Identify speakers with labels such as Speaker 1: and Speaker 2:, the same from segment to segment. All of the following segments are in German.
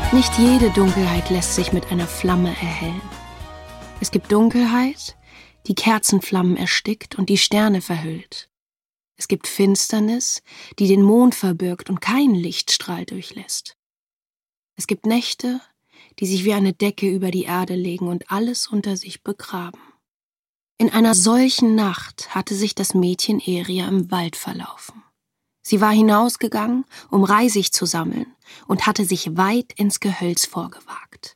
Speaker 1: Nicht jede Dunkelheit lässt sich mit einer Flamme erhellen. Es gibt Dunkelheit, die Kerzenflammen erstickt und die Sterne verhüllt. Es gibt Finsternis, die den Mond verbirgt und keinen Lichtstrahl durchlässt. Es gibt Nächte, die sich wie eine Decke über die Erde legen und alles unter sich begraben. In einer solchen Nacht hatte sich das Mädchen Eria im Wald verlaufen. Sie war hinausgegangen, um Reisig zu sammeln, und hatte sich weit ins Gehölz vorgewagt.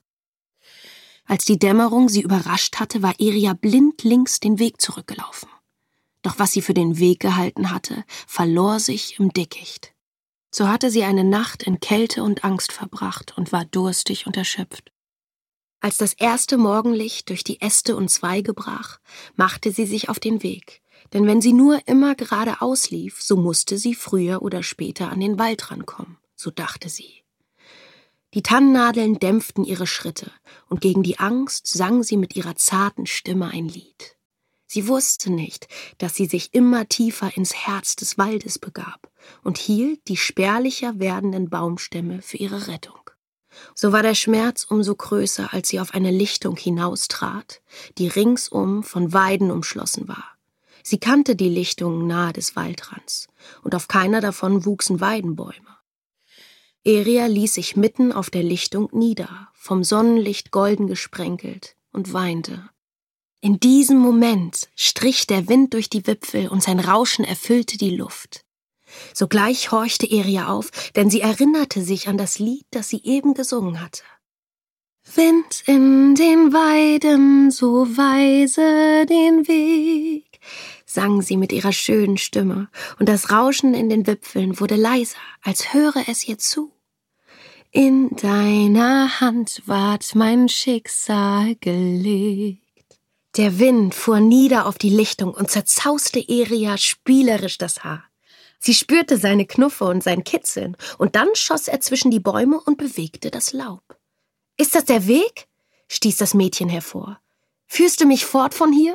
Speaker 1: Als die Dämmerung sie überrascht hatte, war Eria blindlings den Weg zurückgelaufen. Doch was sie für den Weg gehalten hatte, verlor sich im Dickicht. So hatte sie eine Nacht in Kälte und Angst verbracht und war durstig und erschöpft. Als das erste Morgenlicht durch die Äste und Zweige brach, machte sie sich auf den Weg. Denn wenn sie nur immer geradeaus lief, so musste sie früher oder später an den Wald rankommen, so dachte sie. Die Tannennadeln dämpften ihre Schritte, und gegen die Angst sang sie mit ihrer zarten Stimme ein Lied. Sie wusste nicht, dass sie sich immer tiefer ins Herz des Waldes begab und hielt die spärlicher werdenden Baumstämme für ihre Rettung. So war der Schmerz umso größer, als sie auf eine Lichtung hinaustrat, die ringsum von Weiden umschlossen war. Sie kannte die Lichtungen nahe des Waldrands, und auf keiner davon wuchsen Weidenbäume. Eria ließ sich mitten auf der Lichtung nieder, vom Sonnenlicht golden gesprenkelt, und weinte. In diesem Moment strich der Wind durch die Wipfel und sein Rauschen erfüllte die Luft. Sogleich horchte Eria auf, denn sie erinnerte sich an das Lied, das sie eben gesungen hatte. Wind in den Weiden, so weise den Weg, sang sie mit ihrer schönen Stimme, und das Rauschen in den Wipfeln wurde leiser, als höre es ihr zu. In deiner Hand ward mein Schicksal gelegt. Der Wind fuhr nieder auf die Lichtung und zerzauste Eria spielerisch das Haar. Sie spürte seine Knuffe und sein Kitzeln, und dann schoss er zwischen die Bäume und bewegte das Laub. »Ist das der Weg?« stieß das Mädchen hervor. »Führst du mich fort von hier?«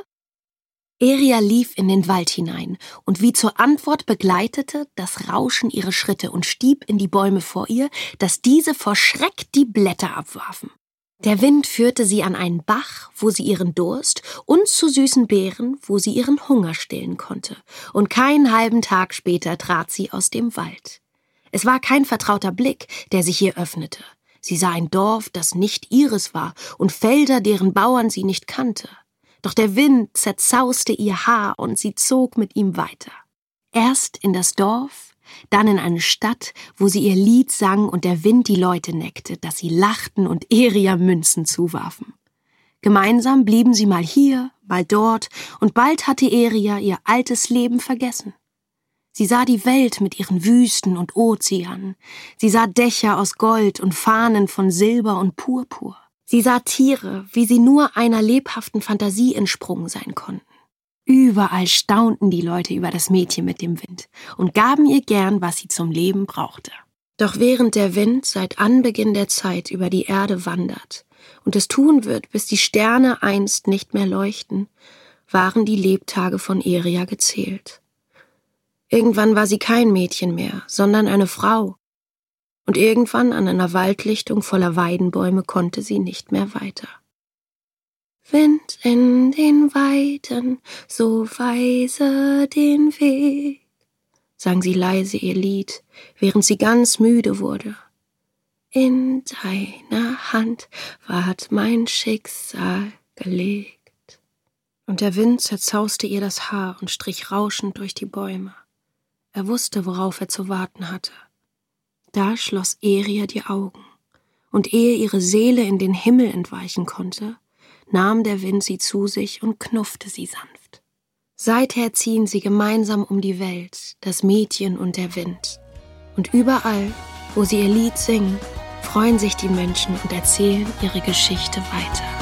Speaker 1: Eria lief in den Wald hinein, und wie zur Antwort begleitete das Rauschen ihre Schritte und stieb in die Bäume vor ihr, dass diese vor Schreck die Blätter abwarfen. Der Wind führte sie an einen Bach, wo sie ihren Durst, und zu süßen Beeren, wo sie ihren Hunger stillen konnte, und keinen halben Tag später trat sie aus dem Wald. Es war kein vertrauter Blick, der sich ihr öffnete. Sie sah ein Dorf, das nicht ihres war, und Felder, deren Bauern sie nicht kannte. Doch der Wind zerzauste ihr Haar, und sie zog mit ihm weiter. Erst in das Dorf, dann in eine Stadt, wo sie ihr Lied sang und der Wind die Leute neckte, dass sie lachten und Eria Münzen zuwarfen. Gemeinsam blieben sie mal hier, mal dort, und bald hatte Eria ihr altes Leben vergessen. Sie sah die Welt mit ihren Wüsten und Ozeanen. Sie sah Dächer aus Gold und Fahnen von Silber und Purpur. Sie sah Tiere, wie sie nur einer lebhaften Fantasie entsprungen sein konnten. Überall staunten die Leute über das Mädchen mit dem Wind und gaben ihr gern, was sie zum Leben brauchte. Doch während der Wind seit Anbeginn der Zeit über die Erde wandert und es tun wird, bis die Sterne einst nicht mehr leuchten, waren die Lebtage von Eria gezählt. Irgendwann war sie kein Mädchen mehr, sondern eine Frau. Und irgendwann an einer Waldlichtung voller Weidenbäume konnte sie nicht mehr weiter. Wind in den Weiden, so weise den Weg, sang sie leise ihr Lied, während sie ganz müde wurde. In deiner Hand ward mein Schicksal gelegt. Und der Wind zerzauste ihr das Haar und strich rauschend durch die Bäume. Er wusste, worauf er zu warten hatte. Da schloss Eria die Augen, und ehe ihre Seele in den Himmel entweichen konnte, nahm der Wind sie zu sich und knuffte sie sanft. Seither ziehen sie gemeinsam um die Welt, das Mädchen und der Wind. Und überall, wo sie ihr Lied singen, freuen sich die Menschen und erzählen ihre Geschichte weiter.